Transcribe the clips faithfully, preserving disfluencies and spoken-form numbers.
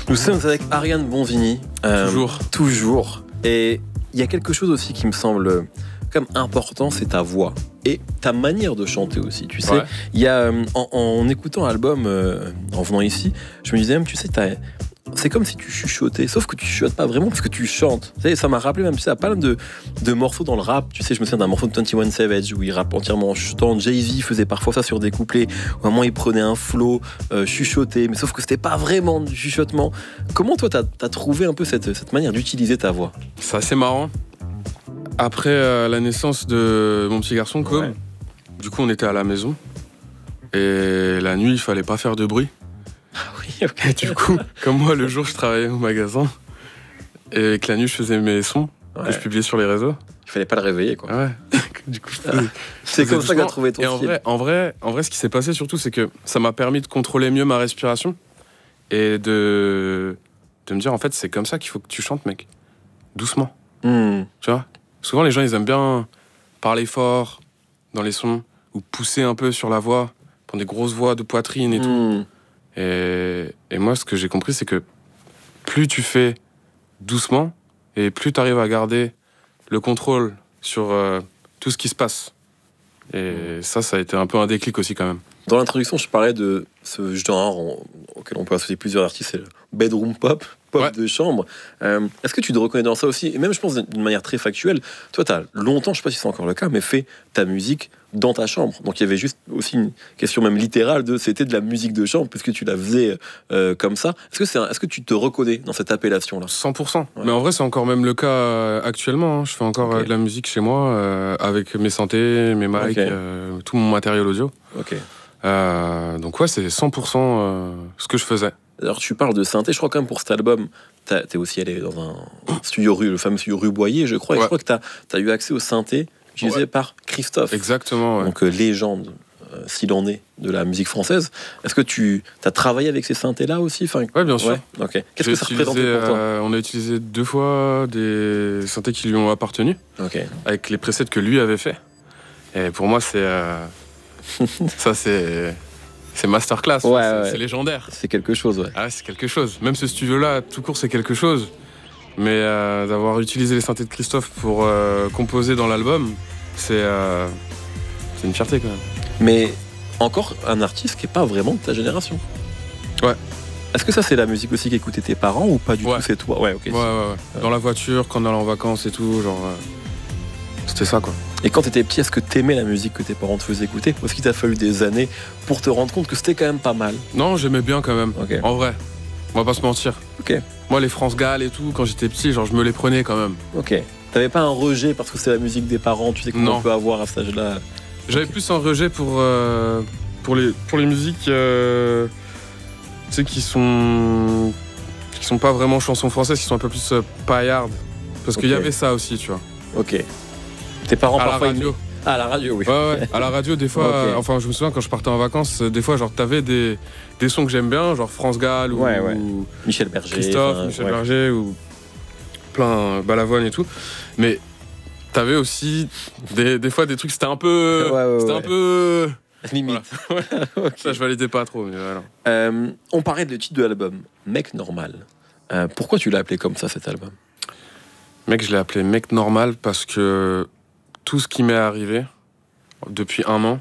Nous sommes avec Ariane Bonvigny. Euh, toujours. Toujours. Et il y a quelque chose aussi qui me semble comme important, c'est ta voix. Et ta manière de chanter aussi, tu sais. Ouais. Il y a, en, en écoutant l'album, euh, en venant ici, je me disais même, tu sais, t'as... c'est comme si tu chuchotais, sauf que tu chuchotes pas vraiment parce que tu chantes. Tu sais, ça m'a rappelé même, tu sais, pas mal de, de morceaux dans le rap. Tu sais, je me souviens d'un morceau de vingt et un Savage où il rappe entièrement en chuchotant. Jay-Z faisait parfois ça sur des couplets où à un moment il prenait un flow euh, chuchoté, mais sauf que c'était pas vraiment du chuchotement. Comment toi t'as, t'as trouvé un peu cette, cette manière d'utiliser ta voix? C'est assez marrant. Après euh, la naissance de mon petit garçon, Côme, ouais. Du coup on était à la maison et la nuit il fallait pas faire de bruit. Ah oui, ok. Et du coup, comme moi le jour je travaillais au magasin et que la nuit je faisais mes sons ouais. que je publiais sur les réseaux. Il fallait pas le réveiller quoi. Ouais. Du coup, je ah. C'est comme ça que t'as trouvé ton et en style. vrai, en vrai, en vrai, ce qui s'est passé surtout, c'est que ça m'a permis de contrôler mieux ma respiration et de de me dire en fait c'est comme ça qu'il faut que tu chantes mec, doucement. Mm. Tu vois. Souvent, les gens, ils aiment bien parler fort dans les sons ou pousser un peu sur la voix, prendre des grosses voix de poitrine et mmh. tout. Et, et moi, ce que j'ai compris, c'est que plus tu fais doucement et plus tu arrives à garder le contrôle sur euh, tout ce qui se passe. Et ça, ça a été un peu un déclic aussi quand même. Dans l'introduction, je parlais de ce genre en, auquel on peut associer plusieurs artistes, c'est le bedroom pop, pop ouais. de chambre. Euh, est-ce que tu te reconnais dans ça aussi? Et même, je pense, d'une manière très factuelle, toi, tu as longtemps, je ne sais pas si c'est encore le cas, mais fait ta musique dans ta chambre. Donc, il y avait juste aussi une question même littérale de c'était de la musique de chambre, puisque tu la faisais euh, comme ça. Est-ce que, c'est un, est-ce que tu te reconnais dans cette appellation-là? cent pour cent. Ouais. Mais en vrai, c'est encore même le cas euh, actuellement. Hein. Je fais encore okay. euh, de la musique chez moi, euh, avec mes synthés, mes mics, okay. euh, tout mon matériel audio. Ok. Euh, donc ouais, c'est cent pour cent euh, ce que je faisais. Alors tu parles de synthé, je crois quand même pour cet album, t'as, t'es aussi allé dans un studio rue, le fameux studio rue Boyer, je crois, et ouais. je crois que t'as, t'as eu accès au synthé utilisé ouais. par Christophe. Exactement, ouais. Donc euh, légende, euh, s'il en est, de la musique française. Est-ce que tu as travaillé avec ces synthés-là aussi? Enfin, ouais, bien sûr. Ouais. Okay. Qu'est-ce J'ai que ça représentait pour toi? euh, On a utilisé deux fois des synthés qui lui ont appartenu, okay. avec les presets que lui avait fait. Et pour moi, c'est... Euh... ça, c'est... C'est masterclass, ouais, c'est, ouais. c'est légendaire. C'est quelque chose, ouais. Ah, c'est quelque chose. Même ce studio-là, tout court, c'est quelque chose. Mais euh, d'avoir utilisé les synthés de Christophe pour euh, composer dans l'album, c'est, euh, c'est une fierté quand même. Mais encore un artiste qui n'est pas vraiment de ta génération. Ouais. Est-ce que ça, c'est la musique aussi qu'écoutaient tes parents ou pas du ouais. tout, c'est toi? Ouais, ok. Ouais, ouais, ouais. Dans la voiture, quand on allait en vacances et tout, genre... Euh, c'était ça, quoi. Et quand t'étais petit, est-ce que t'aimais la musique que tes parents te faisaient écouter? Ou est-ce qu'il t'a fallu des années pour te rendre compte que c'était quand même pas mal? Non, j'aimais bien quand même. Okay. En vrai, on va pas se mentir. Ok. Moi, les France Gall et tout, quand j'étais petit, genre je me les prenais quand même. Ok. T'avais pas un rejet parce que c'est la musique des parents, tu sais comment on peut avoir à cet âge-là? J'avais okay. plus un rejet pour, euh, pour, les, pour les musiques euh, tu sais, qui sont, qui sont pas vraiment chansons françaises, qui sont un peu plus euh, paillardes. Parce okay. qu'il y avait ça aussi, tu vois. Ok. Tes parents à parfois la radio. Ah, à la radio, oui. Ouais, ouais. À la radio, des fois, okay. euh, enfin, je me souviens quand je partais en vacances, des fois, genre, t'avais des, des sons que j'aime bien, genre France Gall ou, ouais, ouais. ou Michel Berger, Christophe, euh, Michel ouais. Berger ou plein Balavoine et tout. Mais t'avais aussi des, des fois des trucs, c'était un peu, ouais, ouais, c'était ouais. un peu limite. Voilà. Okay. Ça, je validais pas trop. Mais voilà. euh, on parlait de titre de l'album, Mec Normal. Euh, pourquoi tu l'as appelé comme ça, cet album? Mec, je l'ai appelé Mec Normal parce que tout ce qui m'est arrivé depuis un an,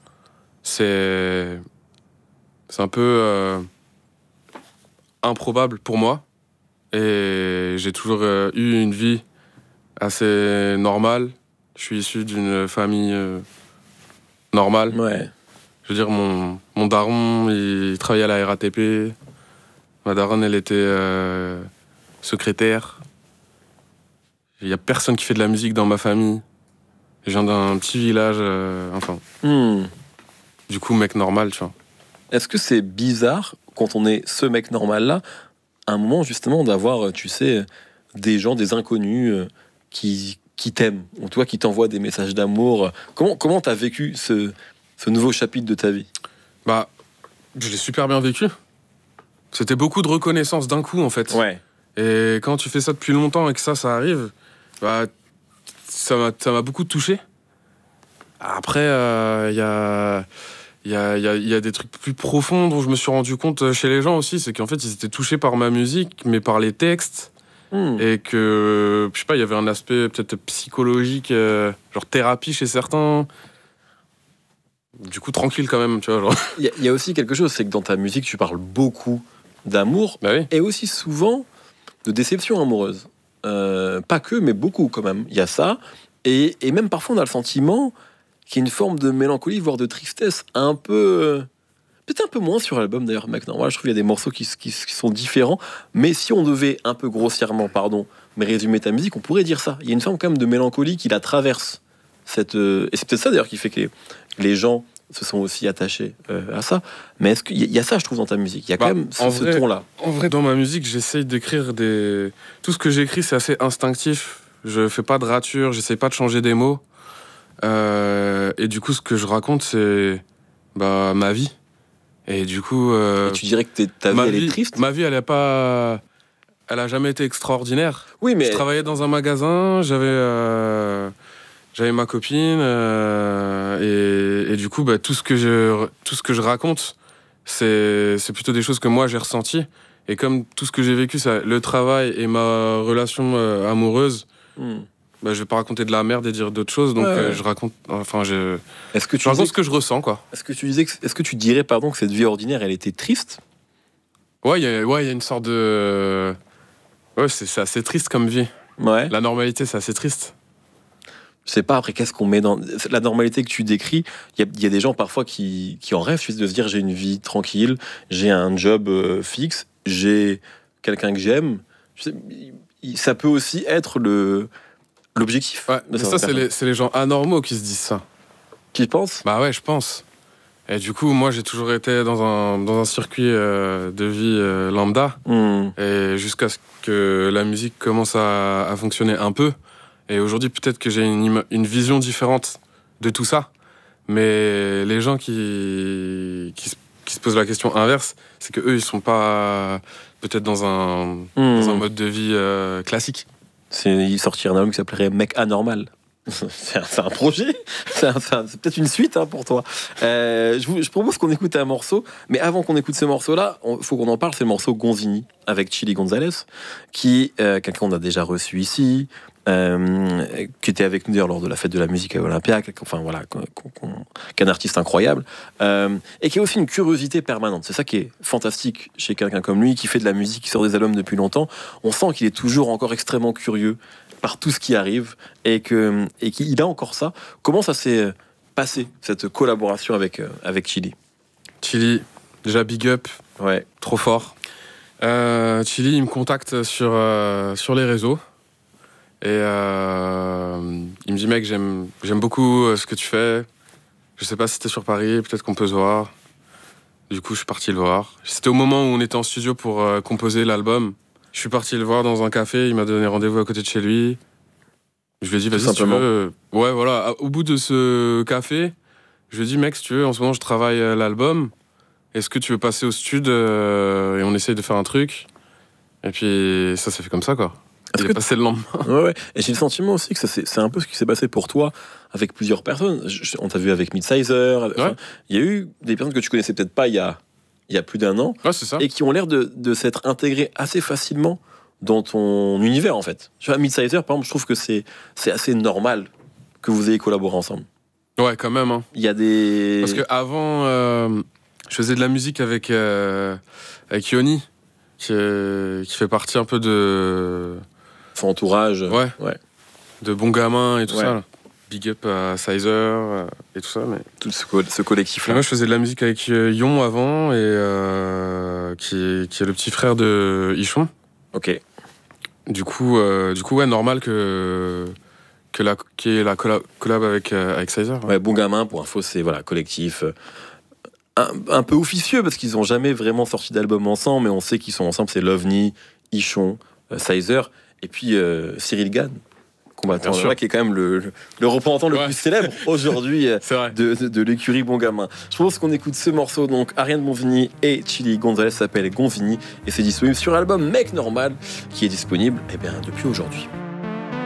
c'est, c'est un peu euh, improbable pour moi. Et j'ai toujours euh, eu une vie assez normale. Je suis issu d'une famille euh, normale. Ouais. Je veux dire, mon, mon daron, il travaillait à la R A T P. Ma daronne, elle était euh, secrétaire. Il n'y a personne qui fait de la musique dans ma famille. Je viens d'un petit village, euh, enfin. Hmm. Du coup, mec normal, tu vois. Est-ce que c'est bizarre, quand on est ce mec normal-là, à un moment, justement, d'avoir, tu sais, des gens, des inconnus euh, qui, qui t'aiment, ou toi, qui t'envoient des messages d'amour? Comment comment t'as vécu ce, ce nouveau chapitre de ta vie? Bah, je l'ai super bien vécu. C'était beaucoup de reconnaissance d'un coup, en fait. Ouais. Et quand tu fais ça depuis longtemps et que ça, ça arrive, bah, ça m'a, ça m'a beaucoup touché. Après, il euh, y a, il y a, y, a, y a des trucs plus profonds dont je me suis rendu compte chez les gens aussi, c'est qu'en fait, ils étaient touchés par ma musique, mais par les textes, mmh. et que, je sais pas, il y avait un aspect peut-être psychologique, euh, genre thérapie chez certains. Du coup, tranquille quand même, tu vois. Genre. Il y, y a aussi quelque chose, c'est que dans ta musique, tu parles beaucoup d'amour, bah oui. et aussi souvent de déception amoureuse. Euh, pas que, mais beaucoup quand même. Il y a ça, et, et même parfois on a le sentiment qu'il y a une forme de mélancolie, voire de tristesse, un peu... Peut-être un peu moins sur l'album d'ailleurs, mec. Non, voilà, je trouve qu'il y a des morceaux qui, qui, qui sont différents, mais si on devait un peu grossièrement, pardon, mais résumer ta musique, on pourrait dire ça. Il y a une forme quand même de mélancolie qui la traverse. Cette, euh, et c'est peut-être ça d'ailleurs qui fait que les, les gens se sont aussi attachés euh, à ça. Mais est-ce qu'il y, y a ça, je trouve, dans ta musique? Il y a bah, quand même ce, vrai, ce ton-là. En vrai, dans ma musique, j'essaye d'écrire des... Tout ce que j'écris, c'est assez instinctif. Je fais pas de rature, j'essaye pas de changer des mots. Euh, et du coup, ce que je raconte, c'est bah, ma vie. Et du coup... Euh, et tu dirais que ta vie, elle vie, est triste? Ma vie, elle est pas... Elle a jamais été extraordinaire. Oui, mais... Je travaillais dans un magasin, j'avais... Euh... J'avais ma copine euh, et, et du coup, bah, tout, ce que je, tout ce que je raconte, c'est, c'est plutôt des choses que moi j'ai ressenties. Et comme tout ce que j'ai vécu, c'est le travail et ma relation euh, amoureuse, mm. bah, je vais pas raconter de la merde et dire d'autres choses. Donc ouais, ouais. Euh, je raconte, enfin, je, est-ce que tu je raconte disais, ce que je ressens, quoi. Est-ce que tu disais, que, est-ce que tu dirais, pardon, que cette vie ordinaire, elle était triste? Ouais, il y a, ouais, il y a une sorte de, ouais, c'est, c'est assez triste comme vie. Ouais. La normalité, c'est assez triste. Je sais pas, après, qu'est-ce qu'on met dans... La normalité que tu décris, il y, y a des gens parfois qui, qui en rêvent, de se dire j'ai une vie tranquille, j'ai un job euh, fixe, j'ai quelqu'un que j'aime. Je sais, ça peut aussi être le, l'objectif. Ouais, mais ça, c'est les, c'est les gens anormaux qui se disent ça. Qui pensent? Bah ouais, je pense. Et du coup, moi, j'ai toujours été dans un, dans un circuit euh, de vie euh, lambda. Mmh. Et jusqu'à ce que la musique commence à, à fonctionner un peu. Et aujourd'hui, peut-être que j'ai une, une vision différente de tout ça. Mais les gens qui, qui, qui se posent la question inverse, c'est qu'eux, ils sont pas peut-être dans un, mmh. dans un mode de vie euh, classique. C'est, il sortirait un album qui s'appellerait Mec Anormal. C'est un, c'est un projet, c'est, un, c'est, un, c'est peut-être une suite hein, pour toi. Euh, je, vous, je propose qu'on écoute un morceau, mais avant qu'on écoute ce morceau-là, il faut qu'on en parle. C'est le morceau Gonzini avec Chili Gonzalez, qui euh, quelqu'un qu'on a déjà reçu ici, euh, qui était avec nous d'ailleurs lors de la fête de la musique à Olympia, enfin voilà, qu'on, qu'on, qu'un artiste incroyable, euh, et qui a aussi une curiosité permanente. C'est ça qui est fantastique chez quelqu'un comme lui, qui fait de la musique, qui sort des albums depuis longtemps. On sent qu'il est toujours encore extrêmement curieux par tout ce qui arrive et que et qu'il a encore ça. Comment ça s'est passé cette collaboration avec euh, avec Chili? Chili, déjà big up, ouais, trop fort. Euh, Chili, il me contacte sur euh, sur les réseaux et euh, il me dit mec, j'aime j'aime beaucoup ce que tu fais. Je sais pas si t'es sur Paris, peut-être qu'on peut se voir. Du coup, je suis parti le voir. C'était au moment où on était en studio pour euh, composer l'album. Je suis parti le voir dans un café, il m'a donné rendez-vous à côté de chez lui. Je lui ai dit, vas-y, si tu veux. Ouais, voilà. Au bout de ce café, je lui ai dit, mec, si tu veux, en ce moment, je travaille l'album. Est-ce que tu veux passer au stud euh, et on essaye de faire un truc? Et puis, ça s'est fait comme ça, quoi. Est-ce il que est passé le lendemain. Ouais, ouais. Et j'ai le sentiment aussi que ça, c'est, c'est un peu ce qui s'est passé pour toi avec plusieurs personnes. Je, on t'a vu avec Midsizer. Ouais. Enfin, il y a eu des personnes que tu connaissais peut-être pas il y a... il y a plus d'un an, ouais, c'est ça. Et qui ont l'air de, de s'être intégrés assez facilement dans ton univers, en fait. Tu vois, Midsizer, par exemple, je trouve que c'est, c'est assez normal que vous ayez collaboré ensemble. Ouais, quand même. Hein. Il y a des... Parce qu'avant, euh, je faisais de la musique avec, euh, avec Yoni, qui, est, qui fait partie un peu de... son entourage. Ouais. ouais. De Bon Gamin et tout ouais. ça, là. Big up à Sizer euh, et tout ça. Mais... tout ce, co- ce collectif-là. Moi, je faisais de la musique avec euh, Yon avant, et euh, qui, est, qui est le petit frère de Ichon. Ok. Du coup, euh, du coup ouais, normal que, que la, qu'il y ait la collab, collab avec, euh, avec Sizer. Ouais. ouais, Bon Gamin, pour info, c'est voilà, collectif. Euh, un, un peu officieux, parce qu'ils n'ont jamais vraiment sorti d'album ensemble, mais on sait qu'ils sont ensemble. C'est Lovni, Ichon, euh, Sizer, et puis euh, Cyril Gann. Combattant, là, qui est quand même le, le, le représentant le ouais. plus célèbre aujourd'hui de, de, de l'écurie Bon Gamin. Je pense qu'on écoute ce morceau, donc Ariane Bonvini et Chili Gonzalez, s'appelle Gonvini, et c'est disponible sur l'album Mec Normal, qui est disponible eh bien, depuis aujourd'hui.